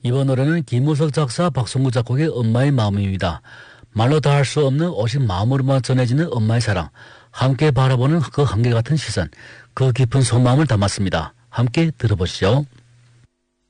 이번 노래는 김우석 작사, 박성구 작곡의 엄마의 마음입니다. 말로 다 할 수 없는 오직 마음으로만 전해지는 엄마의 사랑, 함께 바라보는 그 한결같은 시선, 그 깊은 속마음을 담았습니다. 함께 들어보시죠.